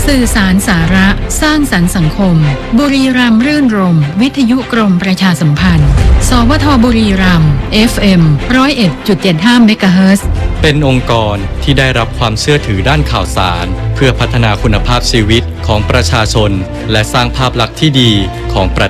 สื่อสารสาระสร้างสรรค์สังคมบุรีรัมย์รื่นรมย์วิทยุกรมประชาสัมพันธ์สวทบุรีรัมย์ FM 101.75 เมกะเฮิรตซ์เป็นองค์กรที่ได้รับความเชื่อถือด้านข่าวสารเพื่อพัฒนาคุณภาพชีวิตของประชาชนและสร้างภาพลักษณ์ที่ดีของประ